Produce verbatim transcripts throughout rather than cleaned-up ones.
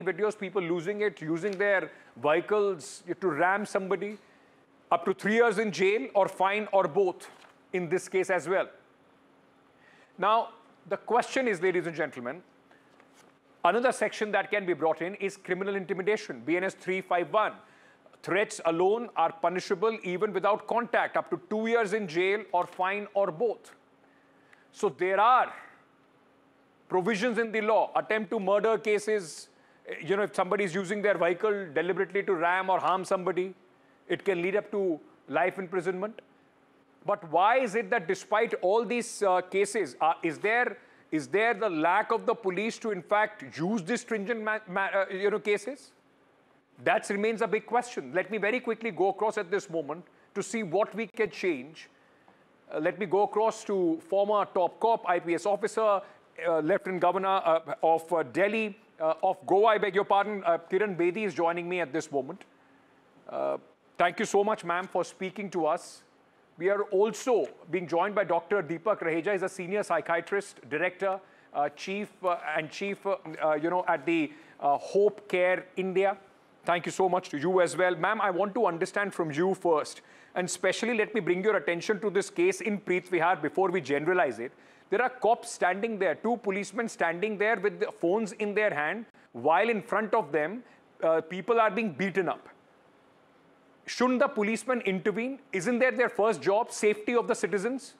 videos, people losing it, using their vehicles to ram somebody. Up to three years in jail or fine or both in this case as well. Now, the question is, ladies and gentlemen, another section that can be brought in is criminal intimidation, B N S three fifty-one. Threats alone are punishable even without contact, up to two years in jail or fine or both. So there are provisions in the law, attempt to murder cases, you know, if somebody is using their vehicle deliberately to ram or harm somebody, it can lead up to life imprisonment. But why is it that despite all these uh, cases, uh, is there is there the lack of the police to in fact use these stringent ma ma uh, you know, cases? That remains a big question. Let me very quickly go across at this moment to see what we can change. Uh, let me go across to former top cop, I P S officer, uh, Lieutenant Governor uh, of uh, Delhi, uh, of Goa, I beg your pardon, uh, Kiran Bedi is joining me at this moment. Uh, Thank you so much, ma'am, for speaking to us. We are also being joined by Doctor Deepak Raheja. He's a senior psychiatrist, director, uh, chief, uh, and chief, uh, uh, you know, at the uh, Hope Care India. Thank you so much to you as well. Ma'am, I want to understand from you first, and especially let me bring your attention to this case in Preet Vihar before we generalize it. There are cops standing there, two policemen standing there with the phones in their hand, while in front of them, uh, people are being beaten up. Shouldn't the policemen intervene? Isn't that their first job, safety of the citizens?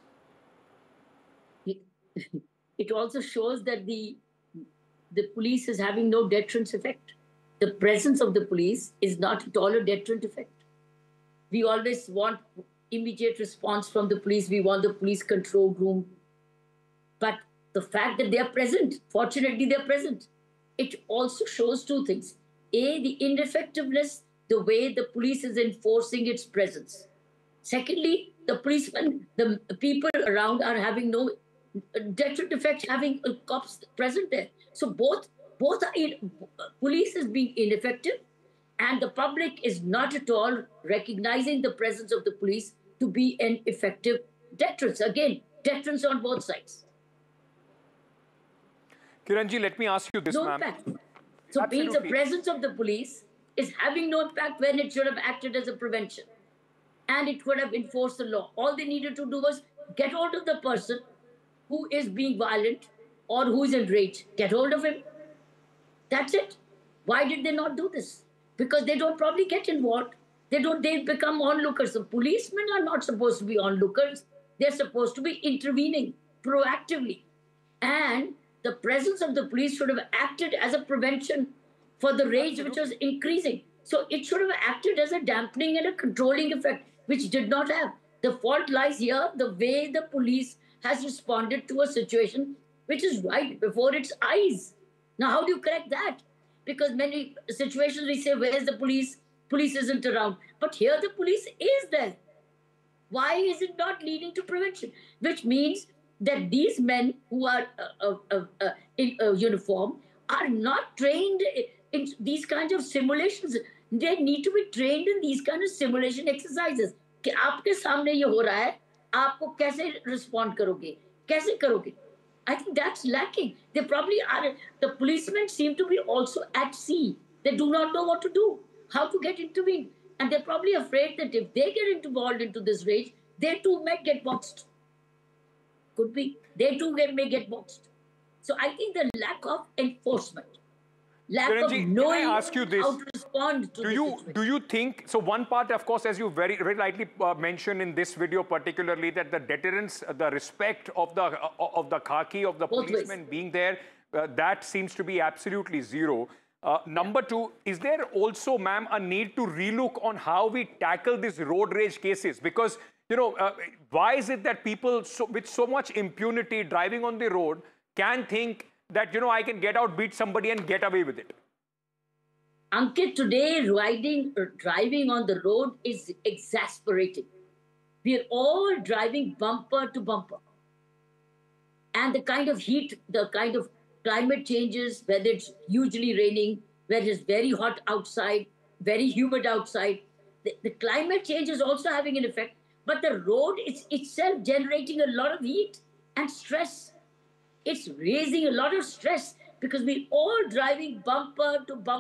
It also shows that the, the police is having no deterrence effect. The presence of the police is not at all a deterrent effect. We always want immediate response from the police. We want the police control room. But the fact that they are present, fortunately they are present, it also shows two things. A, the ineffectiveness, the way the police is enforcing its presence. Secondly, the policemen, the people around are having no deterrent effect, having cops present there. So both, both are in, police is being ineffective, and the public is not at all recognizing the presence of the police to be an effective deterrence. Again, deterrence on both sides. Kiranji, let me ask you this, no ma'am. Impact. So means the presence of the police is having no impact when it should have acted as a prevention. And it could have enforced the law. All they needed to do was get hold of the person who is being violent or who is enraged. Get hold of him. That's it. Why did they not do this? Because they don't probably get involved. They don't, they become onlookers. The policemen are not supposed to be onlookers. They're supposed to be intervening proactively. And the presence of the police should have acted as a prevention for the rage which was increasing. So it should have acted as a dampening and a controlling effect, which did not have. The fault lies here, the way the police has responded to a situation which is right before its eyes. Now, how do you correct that? Because many situations we say, where's the police? Police isn't around. But here the police is there. Why is it not leading to prevention? Which means that these men who are uh, uh, uh, in uh, uniform are not trained in these kinds of simulations. They need to be trained in these kind of simulation exercises. कि आपके सामने ये हो रहा है, आपको कैसे respond करोगे, कैसे करोगे? I think that's lacking. They probably are. The policemen seem to be also at sea. They do not know what to do, how to get intervened, and they're probably afraid that if they get involved into this rage, they too may get boxed. Could be. They too may get boxed. So I think the lack of enforcement. Lack Kiranji, of knowing can I ask you this? How to respond to do this you situation. do you think so? One part, of course, as you very, very rightly uh, mentioned in this video, particularly that the deterrence, uh, the respect of the uh, of the khaki of the Both policemen ways. being there, uh, that seems to be absolutely zero. Uh, number two, is there also, ma'am, a need to relook on how we tackle these road rage cases? Because you know, uh, why is it that people so, with so much impunity driving on the road can think that, you know, I can get out, beat somebody and get away with it? Ankit, today riding or driving on the road is exasperating. We are all driving bumper to bumper. And the kind of heat, the kind of climate changes, whether it's hugely raining, whether it's very hot outside, very humid outside, the, the climate change is also having an effect. But the road is itself generating a lot of heat and stress. It's raising a lot of stress. because we all driving bumper to bumper